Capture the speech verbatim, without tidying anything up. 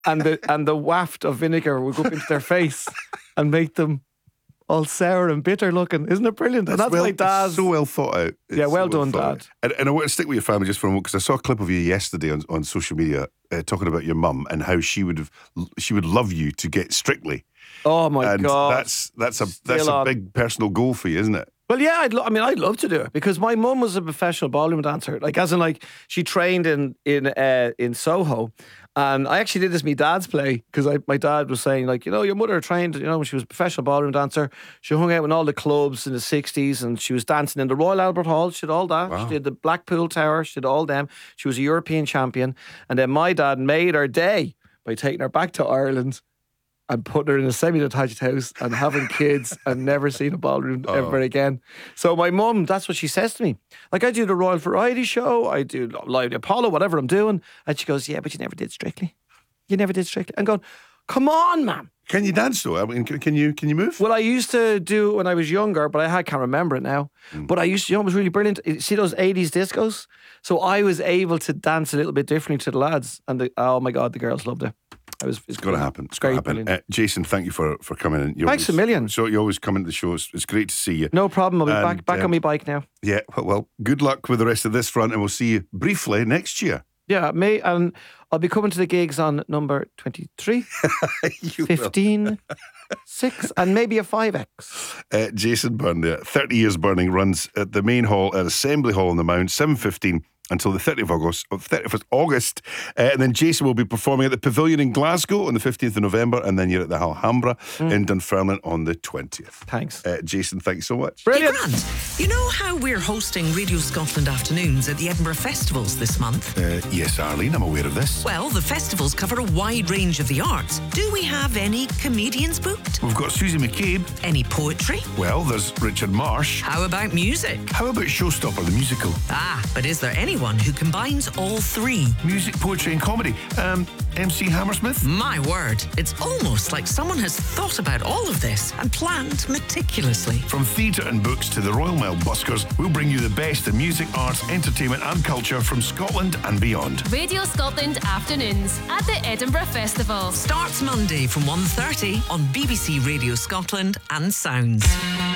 and the and the waft of vinegar would go up into their face and make them all sour and bitter looking. Isn't it brilliant? That's, and that's well, my dad's. so well thought out. It's yeah, well so done, well Dad. And, and I want to stick with your family just for a moment, because I saw a clip of you yesterday on, on social media uh, talking about your mum and how she would have she would love you to get Strictly. Oh my and God! That's that's a that's a on. big personal goal for you, isn't it? Well, yeah, I'd lo- I mean, I'd love to do it, because my mum was a professional ballroom dancer. Like, as in, like, she trained in in uh, in Soho, and I actually did this my dad's play, because my dad was saying, like, you know, your mother trained, you know, when she was a professional ballroom dancer. She hung out in all the clubs in the sixties, and she was dancing in the Royal Albert Hall. She did all that. Wow. She did the Blackpool Tower. She did all them. She was a European champion, and then my dad made her day by taking her back to Ireland and putting her in a semi-detached house and having kids and never seen a ballroom Oh. ever again. So my mum, that's what she says to me. Like, I do the Royal Variety Show, I do Live Apollo, whatever I'm doing. And she goes, yeah, but you never did Strictly. You never did Strictly. I'm going, come on, man. Can you dance though? I mean, can, can you can you move? Well, I used to do it when I was younger, but I can't remember it now. Mm. But I used to, you know, it was really brilliant. See those eighties discos? So I was able to dance a little bit differently to the lads. And the, oh my God, the girls loved it. I was, it's it's got to happen. It's got to happen. Uh, Jason, thank you for, for coming in. You're Thanks always, a million. So you always come into the show. It's, it's great to see you. No problem. I'll be and, back back um, on my bike now. Yeah, well, well, good luck with the rest of this front, and we'll see you briefly next year. Yeah, May, and I'll be coming to the gigs on number twenty-three, fifteen, six, and maybe a five X. Uh, Jason Byrne, uh, thirty years burning, runs at the main hall at Assembly Hall in the Mount, seven fifteen until the thirtieth of August. thirtieth of August. Uh, and then Jason will be performing at the Pavilion in Glasgow on the fifteenth of November, and then you're at the Alhambra mm. in Dunfermline on the twentieth. Thanks. Uh, Jason, thanks so much. Brilliant. Hey, Grant, you know how we're hosting Radio Scotland afternoons at the Edinburgh Festivals this month? Uh, yes, Arlene, I'm aware of this. Well, the festivals cover a wide range of the arts. Do we have any comedians booked? We've got Susie McCabe. Any poetry? Well, there's Richard Marsh. How about music? How about Showstopper, the musical? Ah, but is there anyone who combines all three? Music, poetry and comedy. Um, M C Hammersmith? My word, it's almost like someone has thought about all of this and planned meticulously. From theatre and books to the Royal Mail buskers, we'll bring you the best in music, arts, entertainment and culture from Scotland and beyond. Radio Scotland afternoons at the Edinburgh Festival. Starts Monday from one thirty on B B C Radio Scotland and Sounds.